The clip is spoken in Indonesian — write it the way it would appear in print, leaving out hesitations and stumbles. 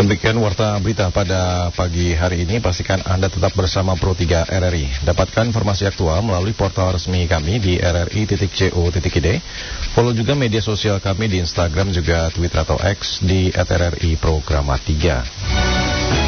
Demikian warta berita pada pagi hari ini. Pastikan Anda tetap bersama Pro 3 RRI. Dapatkan informasi aktual melalui portal resmi kami di rri.co.id. Follow juga media sosial kami di Instagram juga Twitter atau X di @RRI Programa 3.